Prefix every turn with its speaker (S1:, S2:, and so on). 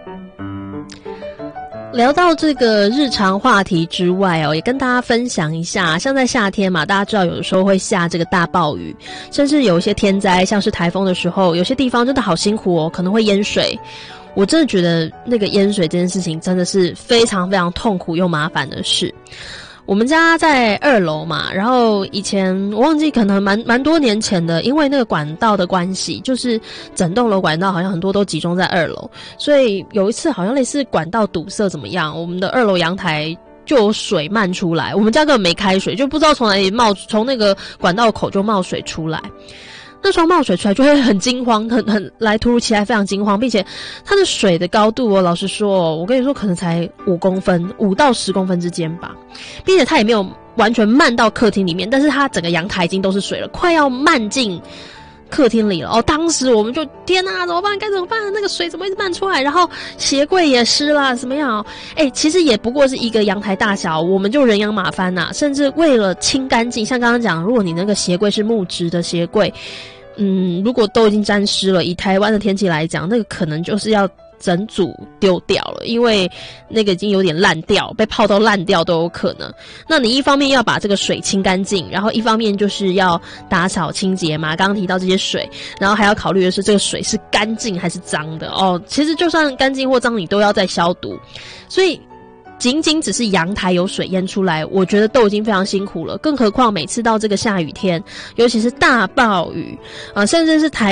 S1: 聊到这个日常话题之外也跟大家分享一下，像在夏天嘛，大家知道有的时候会下这个大暴雨，甚至有一些天灾，像是台风的时候，有些地方真的好辛苦可能会淹水。我真的觉得那个淹水这件事情真的是非常非常痛苦又麻烦的事。我们家在2楼嘛，然后以前我忘记可能蛮多年前的，因为那个管道的关系，就是整栋楼管道好像很多都集中在2楼，所以有一次好像类似管道堵塞怎么样，我们的2楼阳台就有水漫出来，我们家根本没开水，就不知道从哪里从那个管道口就冒水出来。那时候冒水出来就会很惊慌，很来突如其来，非常惊慌，并且它的水的高度老实说我跟你说可能才5公分，5到10公分之间吧，并且它也没有完全漫到客厅里面，但是它整个阳台已经都是水了，快要漫进客厅里了当时我们就天哪，怎么办？该怎么办？那个水怎么一直漫出来？然后鞋柜也湿了，怎么样？其实也不过是一个阳台大小，我们就人仰马翻甚至为了清干净，像刚刚讲，如果你那个鞋柜是木质的鞋柜，如果都已经沾湿了，以台湾的天气来讲，那个可能就是要整组丢掉了，因为那个已经有点烂掉，被泡到烂掉都有可能。那你一方面要把这个水清干净，然后一方面就是要打扫清洁嘛，刚刚提到这些水，然后还要考虑的是这个水是干净还是脏的其实就算干净或脏你都要再消毒，所以仅仅只是阳台有水淹出来，我觉得都已经非常辛苦了，更何况每次到这个下雨天，尤其是大暴雨甚至是台